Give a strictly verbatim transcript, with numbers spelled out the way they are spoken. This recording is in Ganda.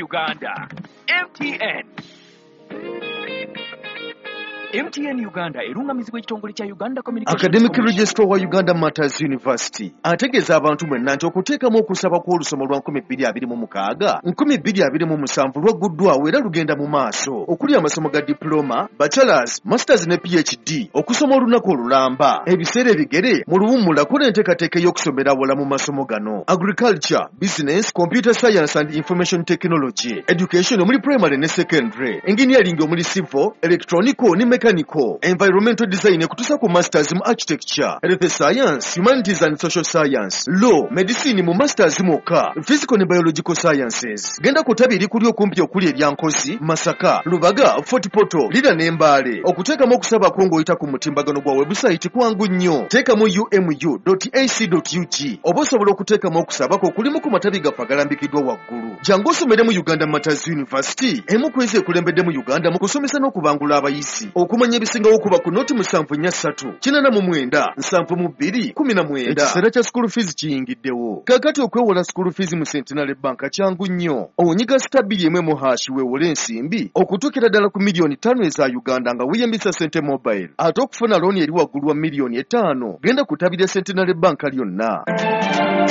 Uganda. M T N. M T N Uganda erungamizibwa ekitongole kya Uganda Communication Academic Registrar wa Uganda Matters University ategeeza abantu mwenna nti okuteekamu okusaba kw'olusomo lwa nkumi bbiri abiri mu mukaaga nkumi bbiri abiri mu musanvu lwaguddwawo era lugenda mu maaso okuli amasomo ga diploma, bachelors, masters ne P H D okusoma olunaku olulamba ebiseera ebigere mu luwummula kola enteekateeka y'okusomera awala mu masomo gano agriculture, business, computer science and information technology, education omuli primary ne secondary, engineering omuli civil, electronical ne mechanical, environmental design kutusa ku masters mu architecture, health science, humanities and social science, law, medicine mu masters moka, physical ne biological sciences. Genda kutabiri kuli okumpi okuli ebyankozi, Masaka, Lubaga, Fort Poto, Lira ne Mbale. Okuteekamu okusaba kwongo oyita ku mutimbagano gwa website kwangu nnyo. Teekamu u m u dot a c dot u g. Oba osobola okuteekamu okusaba ko kulimu ku matabi gaffe agalambikiddwa waggulu. Jangu osomere mu Uganda Matters University. Emu ku ezi ekulembedde mu Uganda mu kusomesa n'okubangula abayizi. Okumanya ebisingawo kuba ku noti musanvu nnya ssatu kinana mu mwenda nsanvu mu bbiri kumi na mwenda. Ekiseera kya school fees kiyingiddewo. Kaakati okwewola school fees mu Centenary Bank kyangu nnyo. Onyiga stabili emwe mu hashi weewole ensimbi okutuukira ddala ku miliyoni ttaano eza Uganda nga weeyambisa Sente Mobile. Ate okufuna looni eri waggulu wa miliyoni ettaano genda kutabirya Centenary Bank lyonna.